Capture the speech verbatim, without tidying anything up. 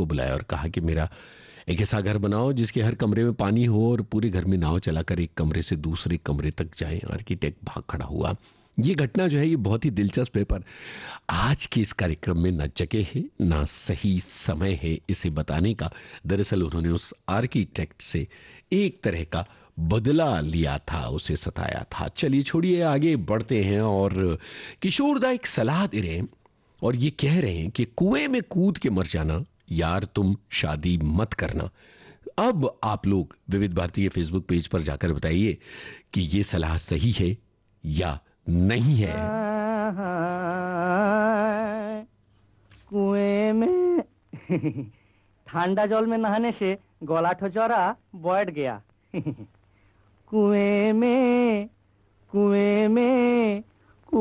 को बुलाया और कहा कि मेरा एक ऐसा घर बनाओ जिसके हर कमरे में पानी हो और पूरे घर में नाव चलाकर एक कमरे से दूसरे कमरे तक जाए। आर्किटेक्ट भाग खड़ा हुआ। ये घटना जो है ये बहुत ही दिलचस्प है, पर आज के इस कार्यक्रम में ना जगह है ना सही समय है इसे बताने का। दरअसल उन्होंने उस आर्किटेक्ट से एक तरह का बदला लिया था, उसे सताया था। चलिए छोड़िए, आगे बढ़ते हैं और किशोर दा एक सलाह दे रहे हैं और ये कह रहे हैं कि कुएं में कूद के मर जाना यार तुम शादी मत करना। अब आप लोग विविध भारती के फेसबुक पेज पर जाकर बताइए कि ये सलाह सही है या नहीं है। कुएं में ठंडा जल में नहाने से गला ठोचरा बैठ गया। कुएं में कुएं में